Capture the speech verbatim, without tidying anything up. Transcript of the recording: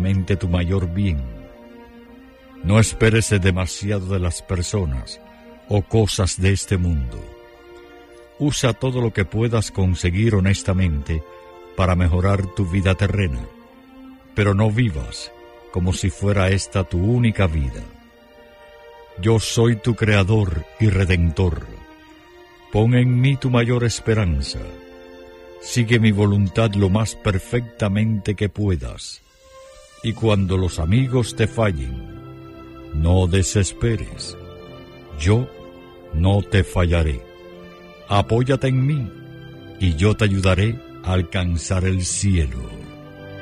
solamente tu mayor bien. No esperes demasiado de las personas o cosas de este mundo. Usa todo lo que puedas conseguir honestamente para mejorar tu vida terrena, pero no vivas como si fuera esta tu única vida. Yo soy tu creador y redentor. Pon en mí tu mayor esperanza. Sigue mi voluntad lo más perfectamente que puedas. Y cuando los amigos te fallen, no desesperes. Yo no te fallaré. Apóyate en mí y yo te ayudaré a alcanzar el cielo.